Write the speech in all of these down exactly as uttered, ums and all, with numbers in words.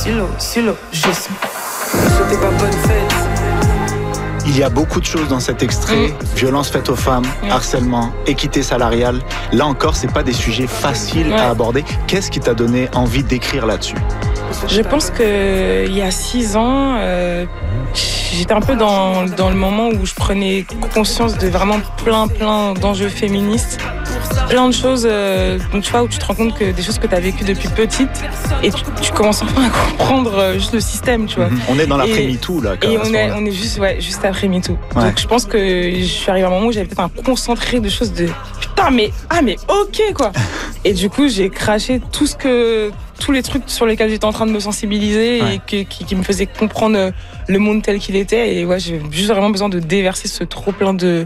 silo, silo, juste. Souhaitez pas bonne fête. Il y a beaucoup de choses dans cet extrait. Mmh. Violence faite aux femmes, mmh. harcèlement, équité salariale. Là encore, c'est pas des sujets faciles ouais. à aborder. Qu'est-ce qui t'a donné envie d'écrire là-dessus? Je pense qu'il y a six ans, euh, j'étais un peu dans, dans le moment où je prenais conscience de vraiment plein, plein d'enjeux féministes. Plein de choses, euh, donc tu vois, où tu te rends compte que des choses que tu as vécues depuis petite et tu, tu commences enfin à comprendre euh, juste le système, tu vois. Mmh. On est dans l'après-MeToo, là. Et on est, on est juste, ouais, juste après MeToo. Ouais. Donc je pense que je suis arrivée à un moment où j'avais peut-être un concentré de choses de putain, mais, ah, mais ok, quoi. Et du coup, j'ai craché tout ce que, tous les trucs sur lesquels j'étais en train de me sensibiliser ouais. et que, qui, qui me faisaient comprendre le monde tel qu'il était. Et ouais, j'ai juste vraiment besoin de déverser ce trop plein de,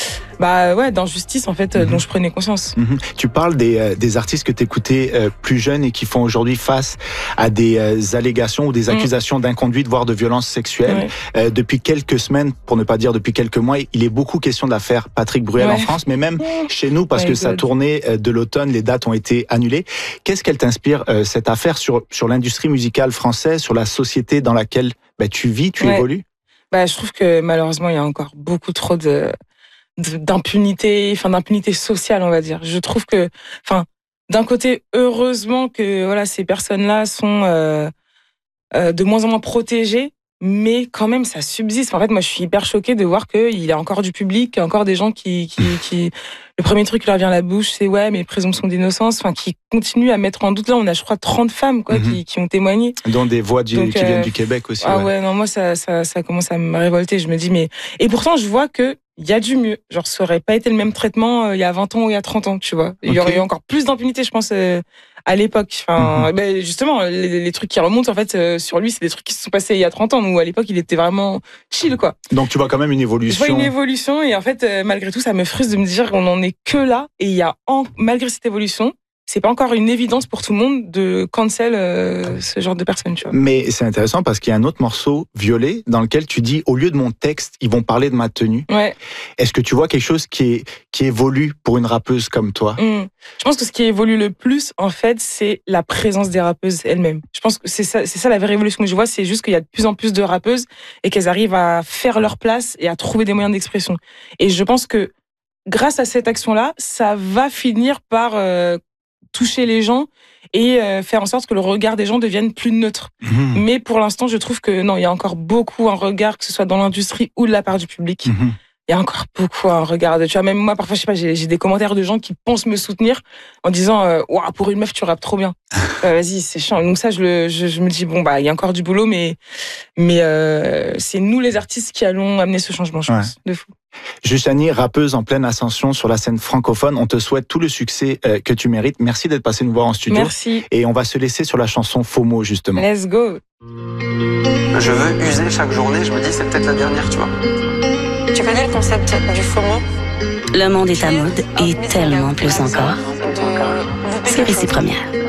bah ouais, d'injustice en fait, mm-hmm. dont je prenais conscience. Mm-hmm. Tu parles des, euh, des artistes que t'écoutais euh, plus jeunes et qui font aujourd'hui face à des euh, allégations ou des accusations mm. d'inconduite, voire de violence sexuelle. Ouais. Euh, depuis quelques semaines, pour ne pas dire depuis quelques mois, il est beaucoup question de l'affaire Patrick Bruel ouais. en France, mais même mmh. chez nous, parce ouais, que sa tournée de l'automne, les dates ont été annulées. Qu'est-ce qu'elle t'inspire, euh, cette affaire, sur, sur l'industrie musicale française, sur la société dans laquelle bah, tu vis, tu ouais. évolues? Bah, je trouve que malheureusement, il y a encore beaucoup trop de, de, d'impunité, enfin, d'impunité sociale, on va dire. Je trouve que, enfin, d'un côté, heureusement que voilà, ces personnes-là sont euh, euh, de moins en moins protégées, mais quand même, ça subsiste. En fait, moi, je suis hyper choquée de voir qu'il y a encore du public, qu'il y a encore des gens qui, qui, qui... Le premier truc qui leur vient à la bouche, c'est ouais, mais présomption d'innocence, enfin, qui continuent à mettre en doute. Là, on a, je crois, trente femmes, quoi, mm-hmm. qui, qui ont témoigné. Dont des voix du, Donc, qui euh... viennent du Québec aussi. Ah ouais, ouais non, moi, ça, ça, ça commence à me révolter. Je me dis, mais. Et pourtant, je vois que il y a du mieux. Genre, ça aurait pas été le même traitement euh, il y a vingt ans ou il y a trente ans, tu vois. Il okay. y aurait eu encore plus d'impunité, je pense, euh, à l'époque. Enfin, mm-hmm. ben, justement, les, les trucs qui remontent, en fait, euh, sur lui, c'est des trucs qui se sont passés il y a trente ans, où à l'époque, il était vraiment chill, quoi. Donc, tu vois quand même une évolution. Je vois une évolution, et en fait, euh, malgré tout, ça me frustre de me dire qu'on en est que là, et il y a, en, malgré cette évolution, c'est pas encore une évidence pour tout le monde de cancel euh, ce genre de personnes, tu vois. Mais c'est intéressant parce qu'il y a un autre morceau, Violet, dans lequel tu dis, au lieu de mon texte, ils vont parler de ma tenue. Ouais. Est-ce que tu vois quelque chose qui, est, qui évolue pour une rappeuse comme toi? Mmh. Je pense que ce qui évolue le plus, en fait, c'est la présence des rappeuses elles-mêmes. Je pense que c'est ça, c'est ça la vraie évolution que je vois, c'est juste qu'il y a de plus en plus de rappeuses et qu'elles arrivent à faire leur place et à trouver des moyens d'expression. Et je pense que grâce à cette action-là, ça va finir par euh, toucher les gens et euh, faire en sorte que le regard des gens devienne plus neutre. Mmh. Mais pour l'instant, je trouve que non, il y a encore beaucoup un regard, que ce soit dans l'industrie ou de la part du public. Mmh. Il y a encore beaucoup un regard. Tu vois, même moi, parfois, je sais pas, j'ai, j'ai des commentaires de gens qui pensent me soutenir en disant euh, « Waouh, pour une meuf, tu rappes trop bien. euh, ». Vas-y, c'est chiant. Donc ça, je, le, je, je me dis, bon, bah, il y a encore du boulot, mais, mais euh, c'est nous, les artistes, qui allons amener ce changement, je pense, ouais. de fou. Justanie, rappeuse en pleine ascension sur la scène francophone, on te souhaite tout le succès euh, que tu mérites. Merci d'être passé nous voir en studio. Merci. Et on va se laisser sur la chanson FOMO, justement. Let's go. Je veux user chaque journée, je me dis c'est peut-être la dernière, tu vois. Tu connais le concept du FOMO? Le monde est à mode et tellement plus encore. Série Première.